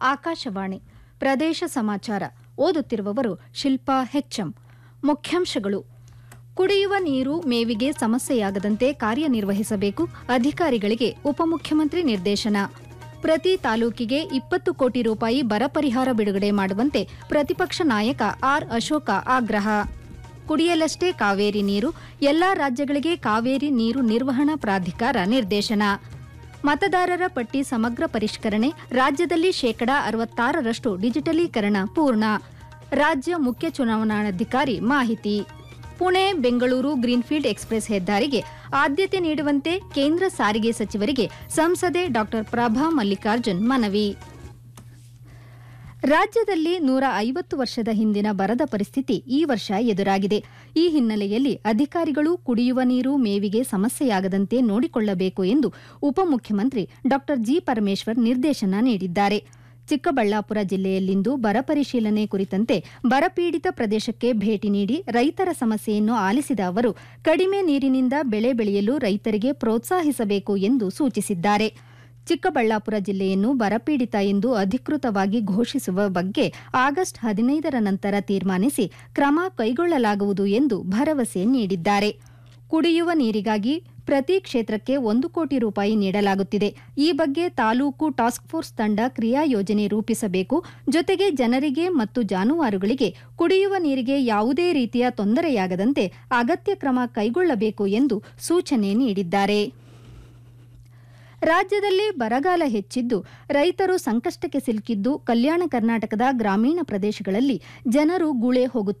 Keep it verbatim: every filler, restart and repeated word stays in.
ಆಕಾಶವಾಣಿ ಪ್ರದೇಶ ಸಮಾಚಾರ ಓದುತ್ತಿರುವವರು ಶಿಲ್ಪಾ ಹೆಚ್ಎಂ. ಮುಖ್ಯಾಂಶಗಳು: ಕುಡಿಯುವ ನೀರು, ಮೇವಿಗೆ ಸಮಸ್ಯೆಯಾಗದಂತೆ ಕಾರ್ಯನಿರ್ವಹಿಸಬೇಕು, ಅಧಿಕಾರಿಗಳಿಗೆ ಉಪಮುಖ್ಯಮಂತ್ರಿ ನಿರ್ದೇಶನ. ಪ್ರತಿ ತಾಲೂಕಿಗೆ ಇಪ್ಪತ್ತು ಕೋಟಿ ರೂಪಾಯಿ ಬರ ಪರಿಹಾರ ಬಿಡುಗಡೆ ಮಾಡುವಂತೆ ಪ್ರತಿಪಕ್ಷ ನಾಯಕ ಆರ್ ಅಶೋಕ ಆಗ್ರಹ. ಕುಡಿಯಲಷ್ಟೇ ಕಾವೇರಿ ನೀರು, ಎಲ್ಲಾ ರಾಜ್ಯಗಳಿಗೆ ಕಾವೇರಿ ನೀರು ನಿರ್ವಹಣಾ ಪ್ರಾಧಿಕಾರ ನಿರ್ದೇಶನ. ಮತದಾರರ ಪಟ್ಟಿ ಸಮಗ್ರ ಪರಿಷ್ಕರಣೆ, ರಾಜ್ಯದಲ್ಲಿ ಶೇಕಡಾ ಅರವತ್ತಾರರಷ್ಟು ಡಿಜಿಟಲೀಕರಣ ಪೂರ್ಣ. ರಾಜ್ಯ ಮುಖ್ಯ ಚುನಾವಣಾಧಿಕಾರಿ ಮಾಹಿತಿ. ಪುಣೆ ಬೆಂಗಳೂರು ಗ್ರೀನ್ಫೀಲ್ಡ್ ಎಕ್ಸ್ಪ್ರೆಸ್ ಹೆದ್ದಾರಿಗೆ ಆದ್ಯತೆ ನೀಡುವಂತೆ ಕೇಂದ್ರ ಸಾರಿಗೆ ಸಚಿವರಿಗೆ ಸಂಸದೆ ಡಾ ಪ್ರಭಾ ಮಲ್ಲಿಕಾರ್ಜುನ್ ಮನವಿ. ರಾಜ್ಯದಲ್ಲಿ ನೂರ ಐವತ್ತು ವರ್ಷದ ಹಿಂದಿನ ಬರದ ಪರಿಸ್ಥಿತಿ ಈ ವರ್ಷ ಎದುರಾಗಿದೆ. ಈ ಹಿನ್ನೆಲೆಯಲ್ಲಿ ಅಧಿಕಾರಿಗಳು ಕುಡಿಯುವ ನೀರು, ಮೇವಿಗೆ ಸಮಸ್ಯೆಯಾಗದಂತೆ ನೋಡಿಕೊಳ್ಳಬೇಕು ಎಂದು ಉಪಮುಖ್ಯಮಂತ್ರಿ ಡಾ ಜಿ ಪರಮೇಶ್ವರ್ ನಿರ್ದೇಶನ ನೀಡಿದ್ದಾರೆ. ಚಿಕ್ಕಬಳ್ಳಾಪುರ ಜಿಲ್ಲೆಯಲ್ಲಿಂದು ಬರ ಪರಿಶೀಲನೆ ಕುರಿತಂತೆ ಬರಪೀಡಿತ ಪ್ರದೇಶಕ್ಕೆ ಭೇಟಿ ನೀಡಿ ರೈತರ ಸಮಸ್ಯೆಯನ್ನು ಆಲಿಸಿದ ಅವರು, ಕಡಿಮೆ ನೀರಿನಿಂದ ಬೆಳೆ ಬೆಳೆಯಲು ರೈತರಿಗೆ ಪ್ರೋತ್ಸಾಹಿಸಬೇಕು ಎಂದು ಸೂಚಿಸಿದ್ದಾರೆ. ಚಿಕ್ಕಬಳ್ಳಾಪುರ ಜಿಲ್ಲೆಯನ್ನು ಬರಪೀಡಿತ ಎಂದು ಅಧಿಕೃತವಾಗಿ ಘೋಷಿಸುವ ಬಗ್ಗೆ ಆಗಸ್ಟ್ ಹದಿನೈದರ ನಂತರ ತೀರ್ಮಾನಿಸಿ ಕ್ರಮ ಕೈಗೊಳ್ಳಲಾಗುವುದು ಎಂದು ಭರವಸೆ ನೀಡಿದ್ದಾರೆ. ಕುಡಿಯುವ ನೀರಿಗಾಗಿ ಪ್ರತಿ ಕ್ಷೇತ್ರಕ್ಕೆ ಒಂದು ಕೋಟಿ ರೂಪಾಯಿ ನೀಡಲಾಗುತ್ತಿದೆ. ಈ ಬಗ್ಗೆ ತಾಲೂಕು ಟಾಸ್ಕ್ ಫೋರ್ಸ್ ತಂಡ ಕ್ರಿಯಾ ಯೋಜನೆ ರೂಪಿಸಬೇಕು. ಜೊತೆಗೆ ಜನರಿಗೆ ಮತ್ತು ಜಾನುವಾರುಗಳಿಗೆ ಕುಡಿಯುವ ನೀರಿಗೆ ಯಾವುದೇ ರೀತಿಯ ತೊಂದರೆಯಾಗದಂತೆ ಅಗತ್ಯ ಕ್ರಮ ಕೈಗೊಳ್ಳಬೇಕು ಎಂದು ಸೂಚನೆ ನೀಡಿದ್ದಾರೆ. ರಾಜ್ಯದಲ್ಲಿ ಬರಗಾಲ ಹೆಚ್ಚಿದ್ದು, ರೈತರು ಸಂಕಷ್ಟಕ್ಕೆ ಸಿಲುಕಿದ್ದು, ಕಲ್ಯಾಣ ಕರ್ನಾಟಕದ ಗ್ರಾಮೀಣ ಪ್ರದೇಶಗಳಲ್ಲಿ ಜನರು ಗುಳೆ ಹೋಗುತ್ತಿದ್ದಾರೆ.